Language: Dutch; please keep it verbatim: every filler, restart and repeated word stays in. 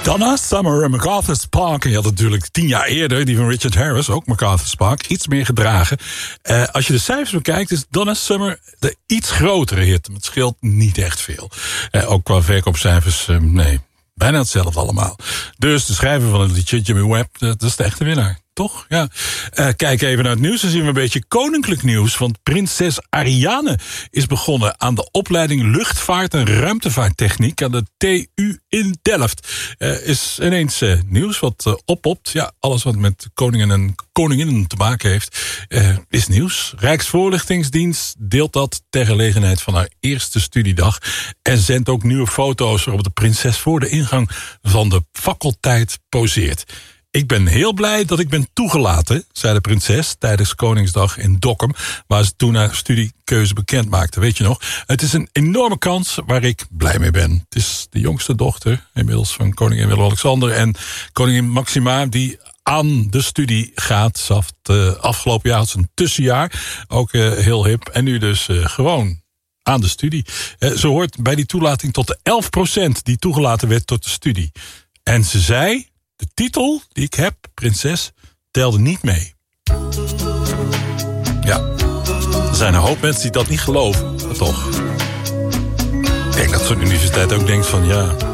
Donna Summer en MacArthur's Park. En je had natuurlijk tien jaar eerder die van Richard Harris, ook MacArthur's Park, iets meer gedragen. Uh, als je de cijfers bekijkt, is Donna Summer de iets grotere hit. Het scheelt niet echt veel. Uh, ook qua verkoopcijfers, uh, nee, bijna hetzelfde allemaal. Dus de schrijver van het liedje, Jimmy Webb, dat is de echte winnaar. Toch? Ja. Uh, kijk even naar het nieuws. Dan zien we een beetje koninklijk nieuws. Want prinses Ariane is begonnen aan de opleiding luchtvaart en ruimtevaarttechniek aan de T U in Delft. Uh, is ineens uh, nieuws wat uh, oppopt. Ja, alles wat met koningen en koninginnen te maken heeft, uh, is nieuws. Rijksvoorlichtingsdienst deelt dat ter gelegenheid van haar eerste studiedag. En zendt ook nieuwe foto's waarop de prinses voor de ingang van de faculteit poseert. Ik ben heel blij dat ik ben toegelaten, zei de prinses tijdens Koningsdag in Dokkum, waar ze toen haar studiekeuze bekend maakte. Weet je nog? Het is een enorme kans waar ik blij mee ben. Het is de jongste dochter, inmiddels van koningin Willem-Alexander en koningin Maxima, die aan de studie gaat. Ze had uh, afgelopen jaar had ze een tussenjaar, ook uh, heel hip, en nu dus uh, gewoon aan de studie. Uh, ze hoort bij die toelating tot de elf procent die toegelaten werd tot de studie. En ze zei, de titel die ik heb, prinses, telde niet mee. Ja, er zijn een hoop mensen die dat niet geloven, maar toch. Ik denk dat zo'n universiteit ook denkt van, ja,